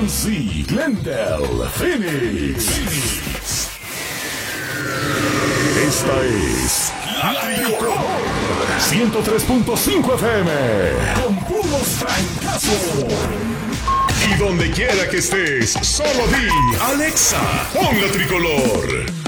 GNC, Glendale, Phoenix. Esta es La Tricolor 103.5 FM con puros trancazos. Y donde quiera que estés, solo di Alexa, pon La Tricolor.